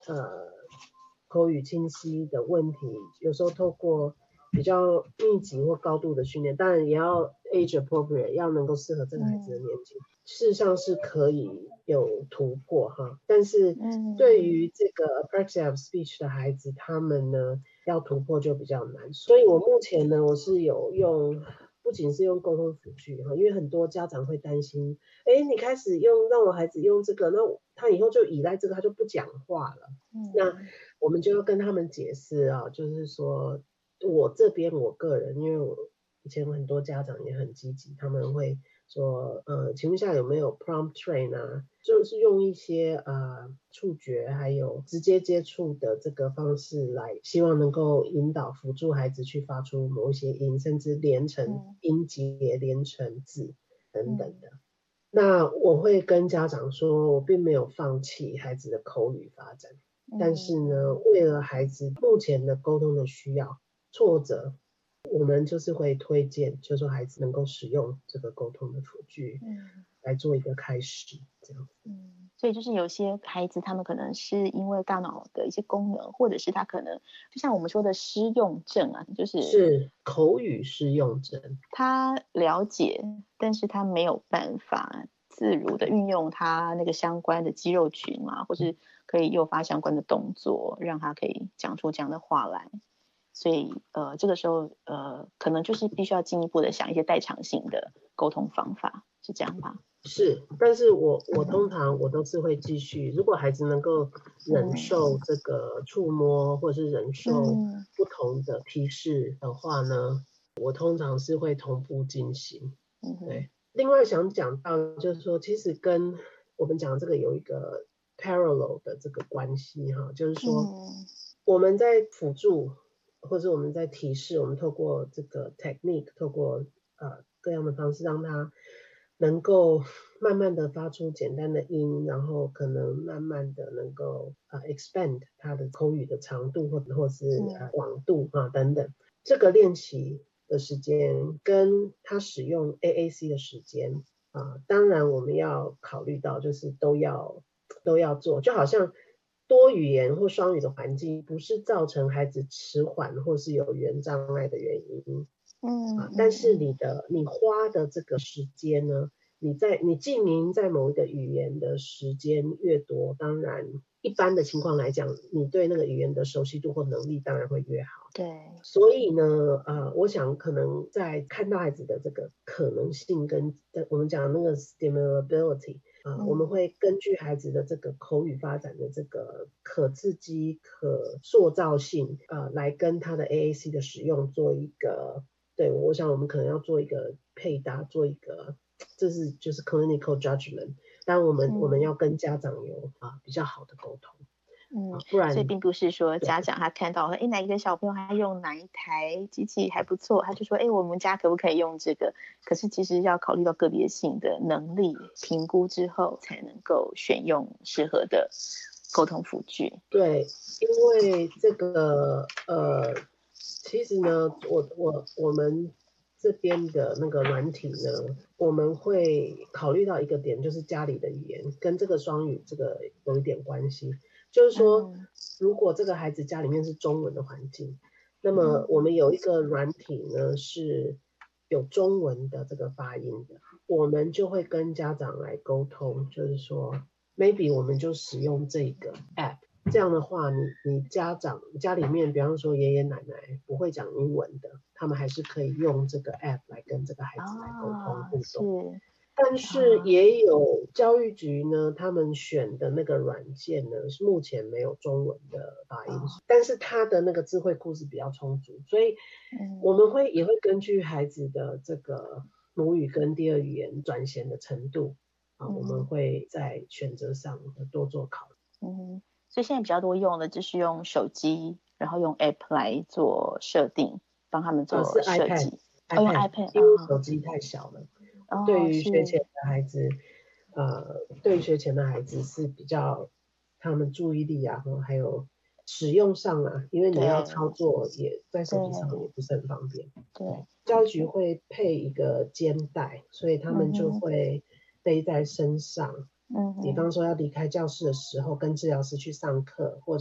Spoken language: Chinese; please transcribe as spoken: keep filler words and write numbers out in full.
呃口语清晰的问题，有时候透过比较密集或高度的训练，当然也要 age appropriate， 要能够适合这个孩子的年纪，嗯、事实上是可以有突破哈。但是对于这个 apraxia of speech 的孩子，他们呢要突破就比较难。所以我目前呢，我是有用，不仅是用沟通辅具哈，因为很多家长会担心，哎，你开始用让我孩子用这个，那他以后就依赖这个，他就不讲话了。嗯、那我们就要跟他们解释啊，就是说。我这边我个人，因为我以前很多家长也很积极，他们会说，呃，请问一下有没有 prompt train 啊，就是用一些呃触觉还有直接接触的这个方式来，希望能够引导辅助孩子去发出某一些音，甚至连成音节、连成字等等的。嗯、那我会跟家长说，我并没有放弃孩子的口语发展，但是呢，为了孩子目前的沟通的需要。挫折，我们就是会推荐，就是说孩子能够使用这个沟通的辅具，嗯，来做一个开始，这样子。 嗯，所以就是有些孩子他们可能是因为大脑的一些功能，或者是他可能就像我们说的失用症啊，就是是口语失用症， 他了解，但是他没有办法自如的运用他那个相关的肌肉群嘛，或是可以诱发相关的动作，让他可以讲出这样的话来。所以呃，这个时候呃，可能就是必须要进一步的想一些代偿性的沟通方法，是这样吧？ 是，但是我我通常我都是会继续，如果孩子能够忍受这个触摸，或者是忍受不同的提示的话呢，我通常是会同步进行。嗯、对，另外想讲到就是说，其实跟我们讲这个有一个 parallel 的这个关系哈，就是说、嗯、我们在辅助。或者我们在提示，我们透过这个 technique， 透过呃各样的方式，让他能够慢慢的发出简单的音，然后可能慢慢的能够呃 expand 他的口语的长度或者或是呃广度啊等等。这个练习的时间跟他使用 A A C 的时间啊、呃，当然我们要考虑到就是都要都要做，就好像。多语言或双语的环境不是造成孩子迟缓或是有语言障碍的原因，嗯、啊，但是你的你花的这个时间呢，你在你浸淫在某一个语言的时间越多，当然一般的情况来讲，你对那个语言的熟悉度或能力当然会越好。 对， 所以呢，呃，我想可能在看到孩子的这个可能性跟我们讲的那个 stimulability。啊、呃，我们会根据孩子的这个口语发展的这个可刺激、可塑造性，呃，来跟他的 A A C 的使用做一个，对，我想我们可能要做一个配搭，做一个，这是就是 clinical judgment， 但我们、嗯、我们要跟家长有啊、呃、比较好的沟通。 嗯，不然所以并不是说家长他看到哎哪一个小朋友他用哪一台机器还不错，他就说哎我们家可不可以用这个？可是其实要考虑到个别性的能力评估之后，才能够选用适合的沟通辅具。 对，因为这个呃，其实呢，我我我们这边的那个软体呢，我们会考虑到一个点，就是家里的语言跟这个双语这个有一点关系。就是说，嗯、如果这个孩子家里面是中文的环境，那么我们有一个软体呢是有中文的这个发音的，我们就会跟家长来沟通，就是说 maybe 我们就使用这个 app， 这样的话你你家长家里面，比方说爷爷奶奶不会讲英文的，他们还是可以用这个 app 来跟这个孩子来沟通互动。是但是也有教育局呢，他们选的那个软件呢，是目前没有中文的发音，但是它的那个智慧库是比较充足，所以我们会也会根据孩子的这个母语跟第二语言转衔的程度啊，我们会在选择上多做考虑。 嗯，所以现在比较多用的就是用手机，然后用 app 来做设定，帮他们做设计。 是 iPad， 哦，用 iPad， 因为手机太小了。哦、对于学前的孩子，呃，对于学前的孩子是比较他们注意力啊，还有使用上啊，因为你要操作也在手机上也不是很方便。对，对教育局会配一个肩带，所以他们就会背在身上。 嗯， 比方说要离开教室的时候跟治疗师去上课，或